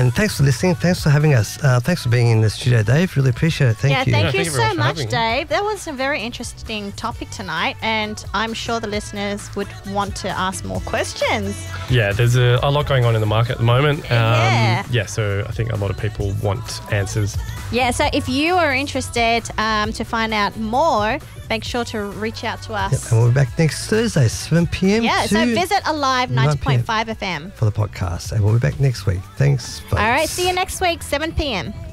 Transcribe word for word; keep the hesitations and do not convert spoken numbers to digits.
And thanks for listening. Thanks for having us. Uh, thanks for being in the studio, Dave. Really appreciate it. Thank yeah, you. thank Yeah, you thank you so very much for much, having me. Dave. That was a very interesting topic tonight, and I'm sure the listeners would want to ask more questions. Yeah, there's a, a lot going on in the market at the moment. Um, Yeah. Yeah, so I think a lot of people want answers. Yeah, so if you are interested um, to find out more, make sure to reach out to us. And we'll be back next Thursday, seven p.m. Yeah, so to visit Alive ninety point five F M. for the podcast. And we'll be back next week. Thanks, folks. All right, see you next week, seven p.m.